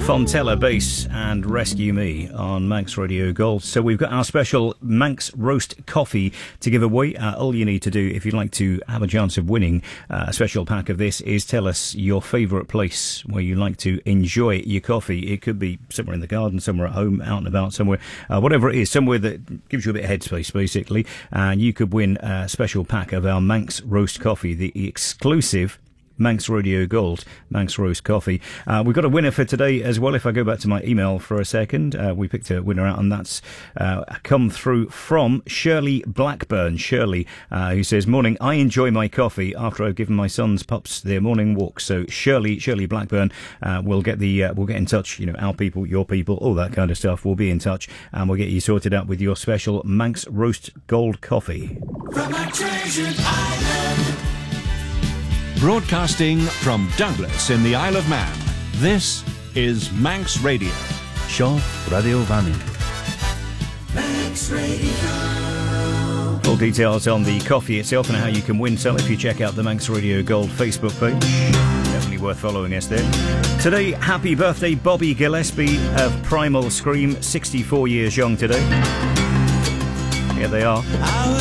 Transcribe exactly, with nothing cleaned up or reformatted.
Fontella Bass and Rescue Me on Manx Radio Gold. So we've got our special Manx Roast Coffee to give away. Uh, all you need to do, if you'd like to have a chance of winning uh, a special pack of this, is tell us your favourite place where you like to enjoy your coffee. It could be somewhere in the garden, somewhere at home, out and about, somewhere, uh, whatever it is, somewhere that gives you a bit of headspace, basically. And you could win a special pack of our Manx Roast Coffee, the exclusive Manx Radio Gold, Manx Roast Coffee. Uh, we've got a winner for today as well. If I go back to my email for a second, uh, we picked a winner out, and that's uh, come through from Shirley Blackburn. Shirley, uh, who says, "Morning, I enjoy my coffee after I've given my son's pups their morning walk." So Shirley, Shirley Blackburn, uh, will get the, uh, we'll get in touch. You know, our people, your people, all that kind of stuff. We'll be in touch, and we'll get you sorted out with your special Manx Roast Gold Coffee. From our treasured island. Broadcasting from Douglas in the Isle of Man, this is Manx Radio. Shaw Radio Vanni. Manx Radio. Full details on the coffee itself and how you can win some if you check out the Manx Radio Gold Facebook page. Definitely worth following us there. Today, happy birthday Bobby Gillespie of Primal Scream, sixty-four years young today. Here they are.